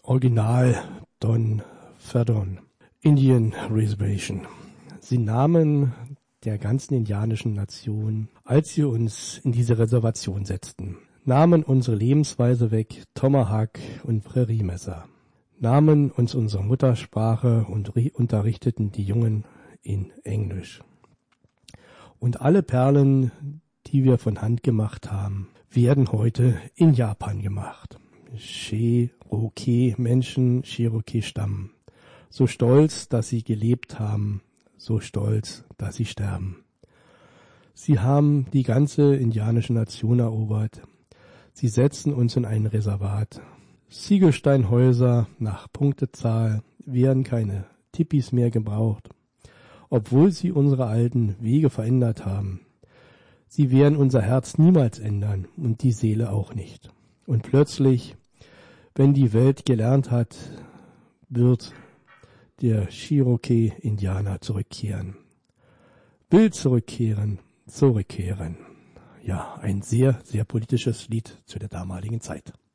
Original Don Ferdon, Indian Reservation. Sie nahmen der ganzen indianischen Nation, als sie uns in diese Reservation setzten, nahmen unsere Lebensweise weg, Tomahawk und Präriemesser, nahmen uns unsere Muttersprache und unterrichteten die Jungen in Englisch. Und alle Perlen, die wir von Hand gemacht haben, werden heute in Japan gemacht. Cherokee-Menschen, Cherokee-Stamm. So stolz, dass sie gelebt haben, so stolz, dass sie sterben. Sie haben die ganze indianische Nation erobert. Sie setzen uns in ein Reservat. Ziegelsteinhäuser nach Punktezahl, werden keine Tipis mehr gebraucht, obwohl sie unsere alten Wege verändert haben. Sie werden unser Herz niemals ändern und die Seele auch nicht. Und plötzlich, wenn die Welt gelernt hat, wird der Cherokee-Indianer zurückkehren. Will zurückkehren. Ja, ein sehr, sehr politisches Lied zu der damaligen Zeit.